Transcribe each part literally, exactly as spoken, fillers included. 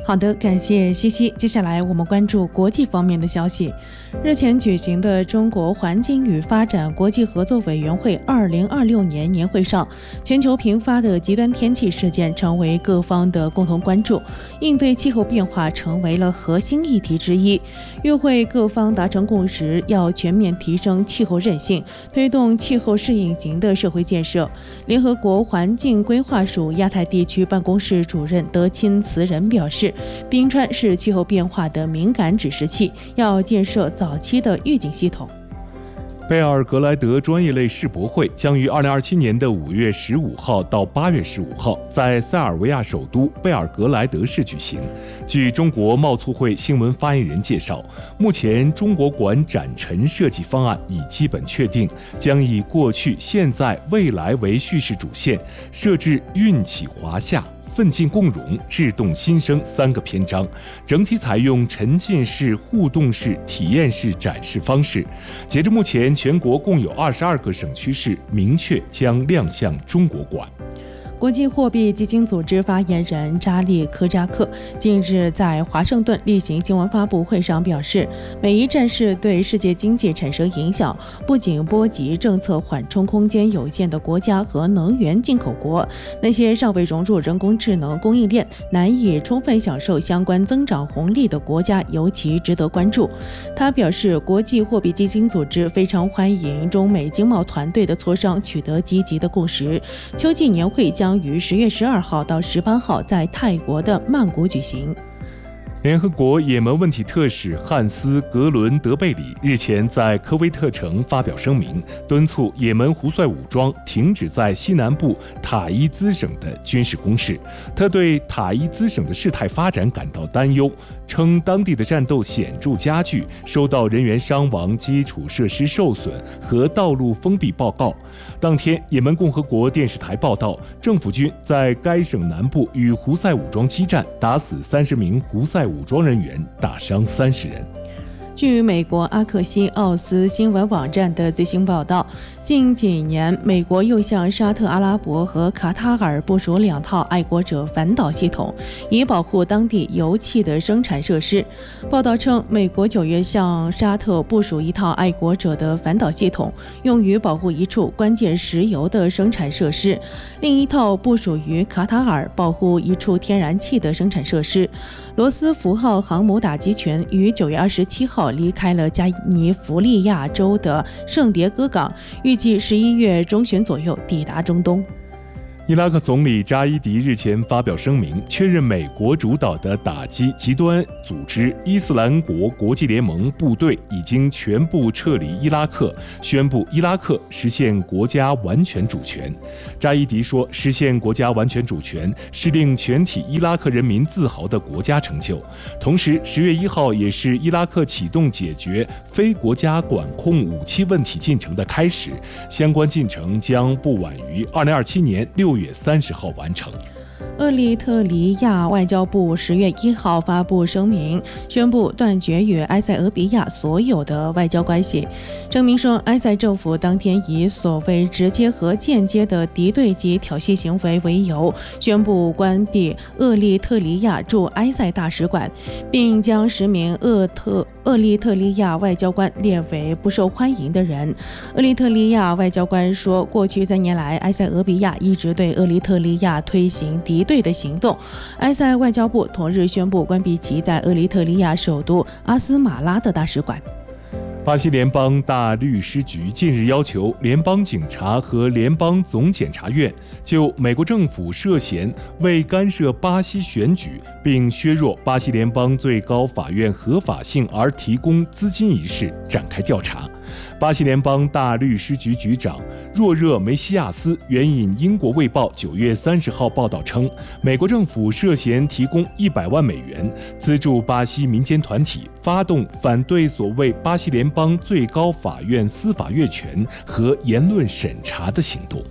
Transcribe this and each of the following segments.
好的，感谢西西。接下来我们关注国际方面的消息。日前举行的中国环境与发展国际合作委员会二零二六年年会上，全球频发的极端天气事件成为各方的共同关注，应对气候变化成为了核心议题之一。与会各方达成共识，要全面提升气候韧性，推动气候适应型的社会建设。联合国环境规划署亚太地区办公室主任德钦慈仁表示，冰川是气候变化的敏感指示器，要建设早期的预警系统。 贝尔格莱德专业类世博会将于二零二七年的五月十五号到八月十五号在塞尔维亚首都贝尔格莱德市举行。据中国贸促会新闻发言人介绍，目前中国馆展陈设计方案已基本确定，将以过去、现在、未来为叙事主线，设置运起华夏、奋进共荣、智动新生三个篇章，整体采用沉浸式、互动式、体验式展示方式。截至目前，全国共有二十二个省区市明确将亮相中国馆。 国际货币基金组织发言人扎利科扎克近日在华盛顿例行新闻发布会上表示，美伊战事对世界经济产生影响，不仅波及政策缓冲空间有限的国家和能源进口国，那些尚未融入人工智能供应链、难以充分享受相关增长红利的国家尤其值得关注。他表示，国际货币基金组织非常欢迎中美经贸团队的磋商取得积极的共识。秋季年会将于十月十二号到十八号在泰国的曼谷举行。 联合国也门问题特使汉斯·格伦德贝里日前在科威特城发表声明，敦促也门胡塞武装停止在西南部塔伊兹省的军事攻势。他对塔伊兹省的事态发展感到担忧，称当地的战斗显著加剧，收到人员伤亡、基础设施受损和道路封闭报告。当天，也门共和国电视台报道，政府军在该省南部与胡塞武装激战，打死三十名胡塞武装人员，打伤三十人。 据美国阿克西奥斯新闻网站的最新报道，近几年，美国又向沙特阿拉伯和卡塔尔部署两套爱国者反导系统，以保护当地油气的生产设施。报道称，美国九月向沙特部署一套爱国者的反导系统，用于保护一处关键石油的生产设施；另一套部署于卡塔尔，保护一处天然气的生产设施。罗斯福号航母打击群于九月二十七号离开了加尼福利亚州的圣迭戈港，预计十一月中旬左右抵达中东。 伊拉克总理扎伊迪日前发表声明，确认美国主导的打击极端组织伊斯兰国国际联盟部队已经全部撤离伊拉克，宣布伊拉克实现国家完全主权。扎伊迪说，实现国家完全主权是令全体伊拉克人民自豪的国家成就。同时，十月一号也是伊拉克启动解决非国家管控武器问题进程的开始，相关进程将不晚于二零二七年六月三十号完成。 厄立特里亚外交部十月一号发布声明，宣布断绝与埃塞俄比亚所有的外交关系。声明说，埃塞政府当天以所谓直接和间接的敌对及挑衅行为为由，宣布关闭厄立特里亚驻埃塞大使馆，并将十名厄特厄立特里亚外交官列为不受欢迎的人。厄立特里亚外交官说，过去三年来，埃塞俄比亚一直对厄立特里亚推行敌对的行动。埃塞外交部同日宣布关闭其在厄立特里亚首都阿斯马拉的大使馆。 巴西联邦大律师局近日要求联邦警察和联邦总检察院就美国政府涉嫌为干涉巴西选举并削弱巴西联邦最高法院合法性而提供资金一事展开调查。巴西联邦大律师局局长若热梅西亚斯援引英国卫报九月三十号报道称，美国政府涉嫌提供一百万美元资助巴西民间团体发动反对所谓巴西联邦最高法院司法越权和言论审查的行动。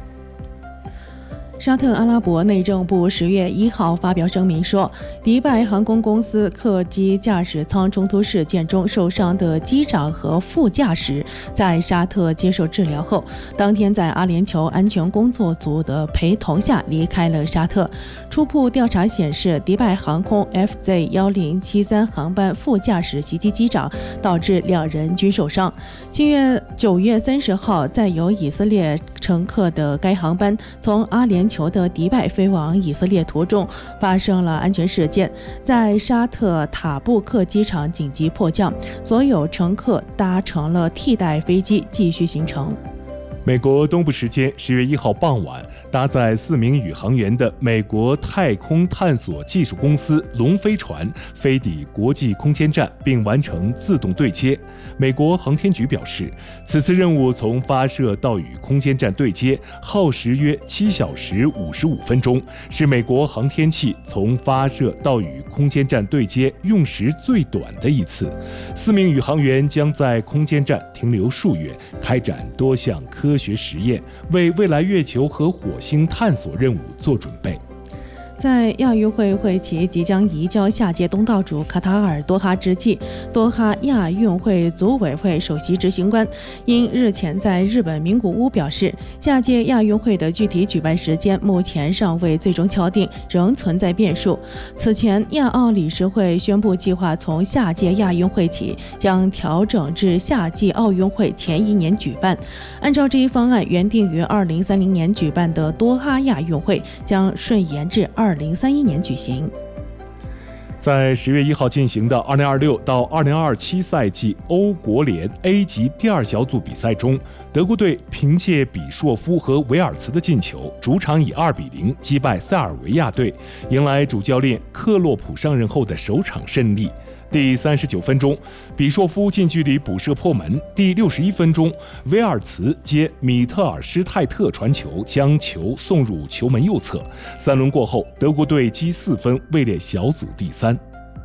沙特阿拉伯内政部十月一号发表声明说，迪拜航空公司客机驾驶舱冲突事件中受伤的机长和副驾驶在沙特接受治疗后，当天在阿联酋安全工作组的陪同下离开了沙特。 初步调查显示，迪拜航空 F Z 一零七三航班副驾驶袭击机长，导致两人均受伤。七月九月三十号，载有以色列乘客的该航班从阿联酋的迪拜飞往以色列途中发生了安全事件，在沙特塔布克机场紧急迫降，所有乘客搭乘了替代飞机继续行程。 美国东部时间十月一号傍晚，搭载四名宇航员的美国太空探索技术公司龙飞船飞抵国际空间站，并完成自动对接。美国航天局表示，此次任务从发射到与空间站对接耗时约七小时五十五分钟，是美国航天器从发射到与空间站对接用时最短的一次。四名宇航员将在空间站停留数月，开展多项科学实验，为未来月球和火星探索任务做准备。 在亚运会会旗即将移交下届东道主卡塔尔多哈之际，多哈亚运会组委会首席执行官因日前在日本名古屋表示，下届亚运会的具体举办时间目前尚未最终敲定，仍存在变数。此前，亚奥理事会宣布计划从下届亚运会起将调整至夏季奥运会前一年举办。按照这一方案，原定于二零三零年举办的多哈亚运会将顺延至二零三一年举行。 在十月一号进行的二零二六到二零二七赛季欧国联 A 级第二小组比赛中，德国队凭借比硕夫和维尔茨的进球，主场以二比零击败塞尔维亚队，迎来主教练克洛普上任后的首场胜利。第三十九分钟，比硕夫近距离补射破门。第六十一分钟，维尔茨接米特尔施泰特传球，将球送入球门右侧。三轮过后，德国队积四分，位列小组第三。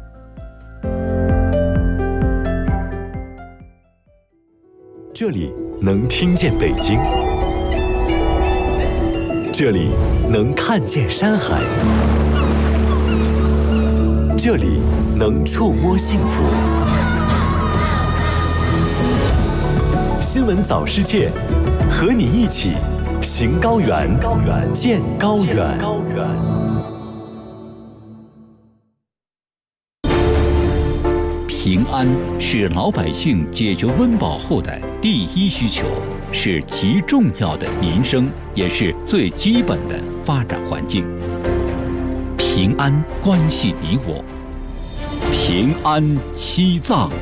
这里能听见北京，这里能看见山海，这里能触摸幸福。新闻早世界，和你一起行高原，见高原。 平安是老百姓解决温饱后的第一需求，是极重要的民生，也是最基本的发展环境。平安关系你我，平安西藏。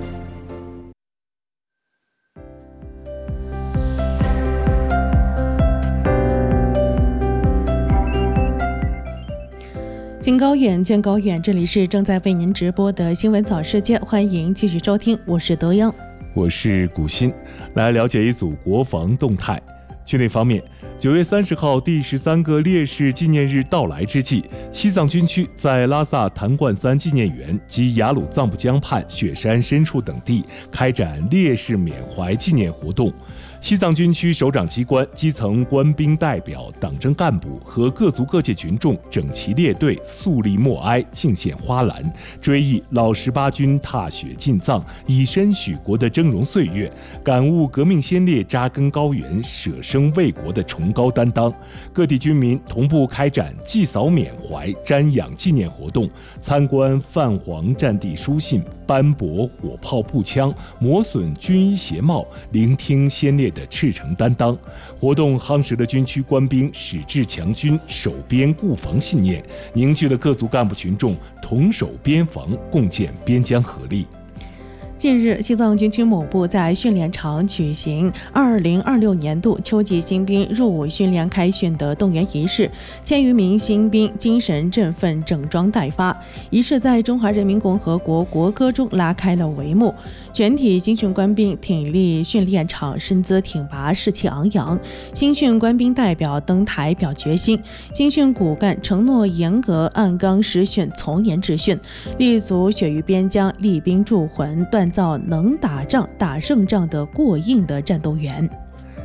行高远，见高远，这里是正在为您直播的新闻早世界，欢迎继续收听，我是德央， 我是古欣，来了解一组国防动态。军内方面，九月三十号第十三个烈士纪念日到来之际，西藏军区在拉萨谭冠三纪念园及雅鲁藏布江畔雪山深处等地开展烈士缅怀纪念活动。西藏军区首长机关、基层官兵代表、党政干部和各族各界群众整齐列队，肃立默哀，敬献花篮，追忆老十八军踏雪进藏、以身许国的峥嵘岁月，感悟革命先烈扎根高原、舍生为国的崇高担当。各地军民同步开展祭扫缅怀、瞻仰纪念活动，参观泛黄战地书信，斑驳火炮步枪，磨损军衣鞋帽，聆听先烈的赤诚担当。活动夯实了军区官兵矢志强军、守边固防信念，凝聚了各族干部群众同守边防、共建边疆合力。 近日，西藏军区某部在训练场举行二零二六年度秋季新兵入伍训练开训的动员仪式，千余名新兵精神振奋，整装待发。仪式在中华人民共和国国歌中拉开了帷幕。全体新训官兵挺立训练场，身姿挺拔，士气昂扬。新训官兵代表登台表决心，新训骨干承诺严格按纲实训，从严治训，立足雪域边疆，立兵铸魂，锻造能打仗、打胜仗的过硬的战斗员。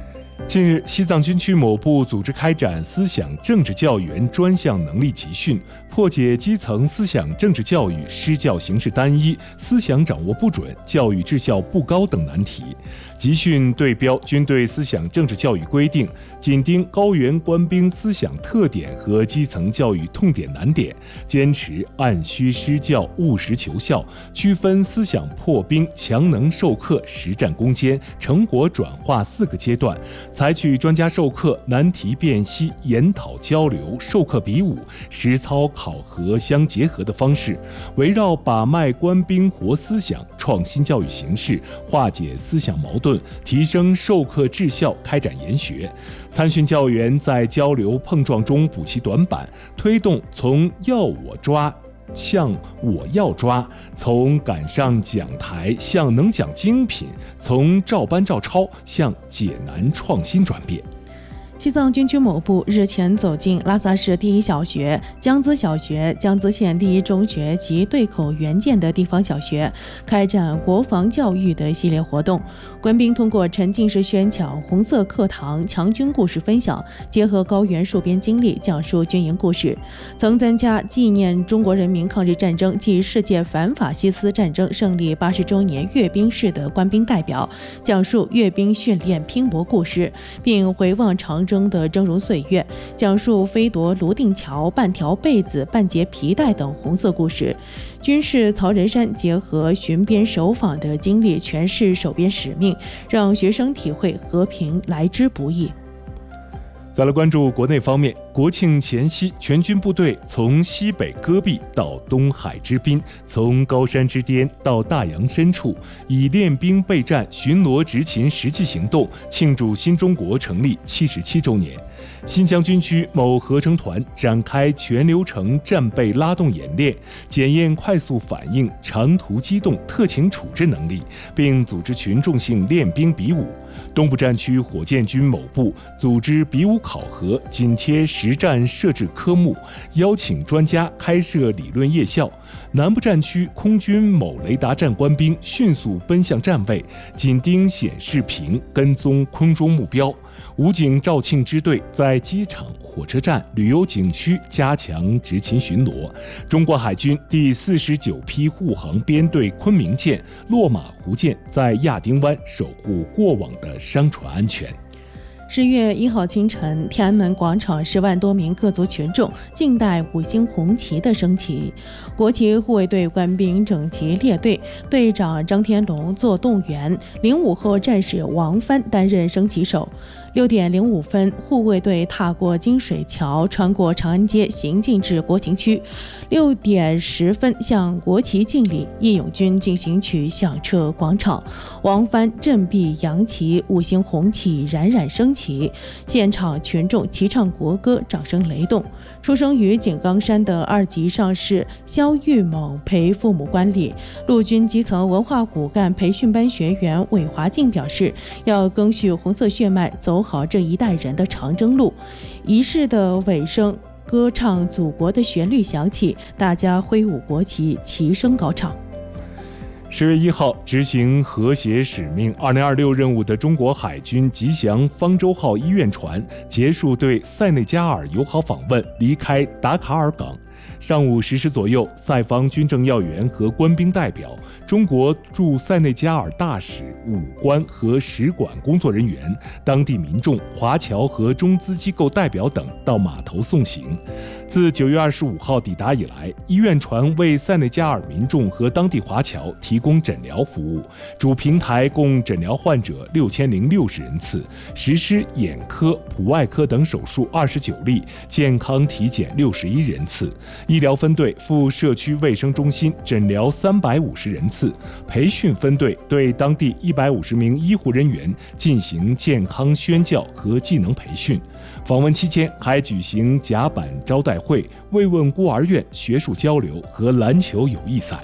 近日，西藏军区某部组织开展思想政治教员专项能力集训，破解基层思想政治教育施教形式单一、思想掌握不准、教育质效不高等难题。集训对标军队思想政治教育规定，紧盯高原官兵思想特点和基层教育痛点难点，坚持按需施教、务实求效，区分思想破冰、强能授课、实战攻坚、成果转化四个阶段，采取专家授课、难题辨析、研讨交流、授课比武、实操考核相结合的方式，围绕把脉官兵活思想、创新教育形式、化解思想矛盾、提升授课质效开展研学。参训教员在交流碰撞中补齐短板，推动从要我抓向我要抓，从赶上讲台向能讲精品，从照搬照抄向解难创新转变。 西藏军区某部日前走进拉萨市第一小学、江孜小学、江孜县第一中学及对口援建的地方小学，开展国防教育的系列活动。官兵通过沉浸式宣讲、红色课堂、强军故事分享，结合高原戍边经历，讲述军营故事。曾参加纪念中国人民抗日战争暨世界反法西斯战争胜利八十周年阅兵式的官兵代表，讲述阅兵训练拼搏故事，并回望长征的峥嵘岁月，讲述飞夺泸定桥、半条被子、半截皮带等红色故事。军事曹仁山结合巡边守访的经历，诠释守边使命，让学生体会和平来之不易。 再来关注国内方面，国庆前夕，全军部队从西北戈壁到东海之滨，从高山之巅到大洋深处，以练兵备战、巡逻执勤实际行动，庆祝新中国成立七十七周年。新疆军区某合成团展开全流程战备拉动演练，检验快速反应、长途机动、特情处置能力，并组织群众性练兵比武。东部战区火箭军某部组织比武考核，紧贴实战设置科目，邀请专家开设理论夜校。南部战区空军某雷达站官兵迅速奔向站位，紧盯显示屏，跟踪空中目标。武警肇庆支队在机场、火车站、旅游景区加强执勤巡逻。中国海军第四十九批护航编队昆明舰、落马湖舰在亚丁湾守护过往的商船安全。 十月一号清晨，天安门广场十万多名各族群众静待五星红旗的升起。国旗护卫队官兵整齐列队，队长张天龙做动员，零五后战士王帆担任升旗手。六点零五分，护卫队踏过金水桥，穿过长安街，行进至国情区。六点十分，向国旗敬礼，义勇军进行曲响彻广场。王帆振臂扬旗，五星红旗冉冉升起，现场群众齐唱国歌，掌声雷动。出生于井冈山的二级上士肖玉猛陪父母观礼。陆军基层文化骨干培训班学员韦华静表示，要赓续红色血脉，走好这一代人的长征路。仪式的尾声，歌唱祖国的旋律响起，大家挥舞国旗，齐声高唱。 十月一号，执行和谐使命二零二六任务的中国海军吉祥方舟号医院船结束对塞内加尔友好访问，离开达卡尔港。上午十时左右，塞方军政要员和官兵代表、中国驻塞内加尔大使、武官和使馆工作人员、当地民众、华侨和中资机构代表等到码头送行。自九月二十五号抵达以来，医院船为塞内加尔民众和当地华侨提供诊疗服务，主平台共诊疗患者六千零六十人次，实施眼科、普外科等手术二十九例，健康体检六十一人次。医疗分队赴社区卫生中心诊疗三百五十人次，培训分队对当地一百五十名医护人员进行健康宣教和技能培训。访问期间还举行甲板招待会、慰问孤儿院学术交流和篮球友谊赛。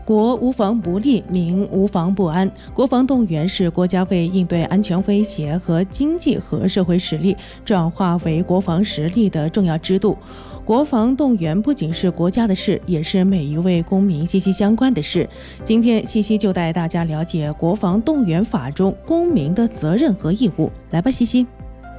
国无防不立，民无防不安。国防动员是国家为应对安全威胁和经济和社会实力转化为国防实力的重要制度。国防动员不仅是国家的事，也是每一位公民息息相关的事。今天，西西就带大家了解国防动员法中公民的责任和义务。来吧，西西。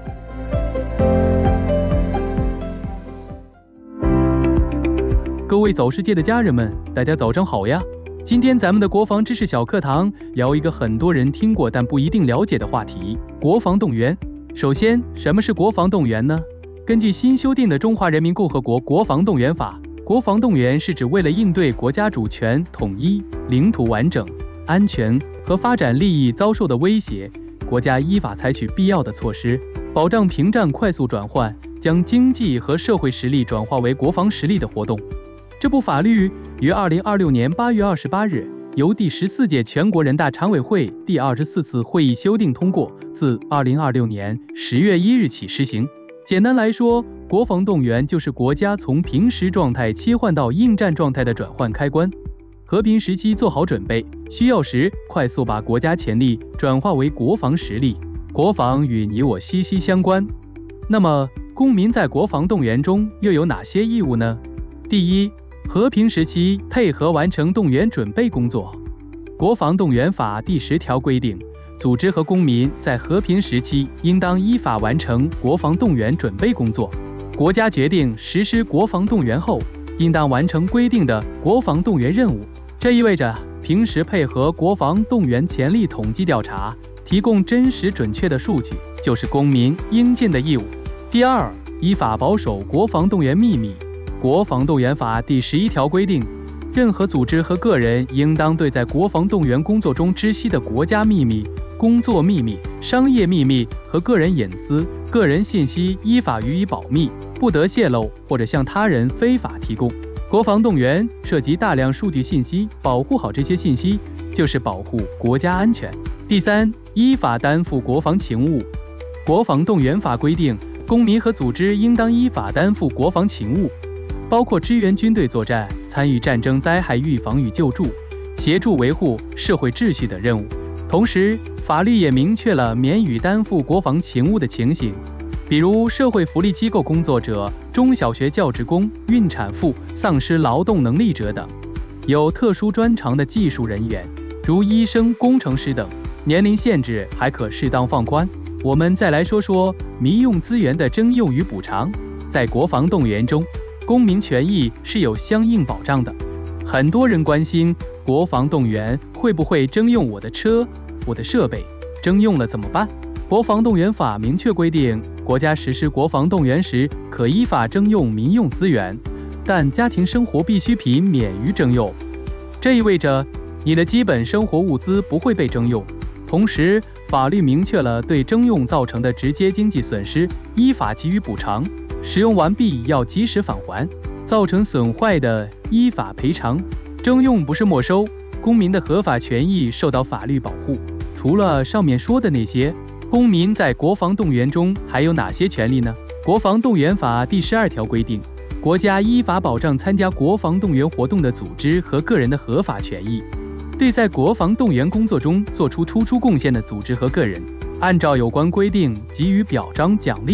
各位早世界的家人们，大家早上好呀！今天咱们的国防知识小课堂聊一个很多人听过但不一定了解的话题——国防动员。首先，什么是国防动员呢？根据新修订的《中华人民共和国国防动员法》，国防动员是指为了应对国家主权、统一、领土完整、安全和发展利益遭受的威胁，国家依法采取必要的措施，保障屏障快速转换，将经济和社会实力转化为国防实力的活动。这部法律于二零二六年八月二十八日由第十四届全国人大常委会第二十四次会议修订通过，自二零二六年十月一日起施行。简单来说，国防动员就是国家从平时状态切换到应战状态的转换开关。和平时期做好准备，需要时快速把国家潜力转化为国防实力。国防与你我息息相关。那么，公民在国防动员中又有哪些义务呢？第一，和平时期配合完成动员准备工作。国防动员法第十条规定，组织和公民在和平时期应当依法完成国防动员准备工作。国家决定实施国防动员后，应当完成规定的国防动员任务。这意味着平时配合国防动员潜力统计调查，提供真实准确的数据，就是公民应尽的义务。第二，依法保守国防动员秘密。国防动员法第十一条规定，任何组织和个人应当对在国防动员工作中知悉的国家秘密、工作秘密、商业秘密和个人隐私、个人信息依法予以保密，不得泄露或者向他人非法提供。国防动员涉及大量数据信息，保护好这些信息就是保护国家安全。第三，依法担负国防勤务。国防动员法规定，公民和组织应当依法担负国防勤务，包括支援军队作战、参与战争灾害预防与救助、协助维护社会秩序的任务。同时，法律也明确了免予担负国防勤务的情形，比如社会福利机构工作者、中小学教职工、孕产妇、丧失劳动能力者等。有特殊专长的技术人员，如医生、工程师等，年龄限制还可适当放宽。我们再来说说民用资源的征用与补偿。在国防动员中，公民权益是有相应保障的。很多人关心国防动员会不会征用我的车、我的设备，征用了怎么办？国防动员法明确规定，国家实施国防动员时，可依法征用民用资源，但家庭生活必需品免于征用。这意味着你的基本生活物资不会被征用。同时，法律明确了对征用造成的直接经济损失依法给予补偿，使用完毕要及时返还，造成损坏的依法赔偿。征用不是没收，公民的合法权益受到法律保护。除了上面说的那些，公民在国防动员中还有哪些权利呢？国防动员法第十二条规定，国家依法保障参加国防动员活动的组织和个人的合法权益。对在国防动员工作中做出突出贡献的组织和个人，按照有关规定给予表彰奖励。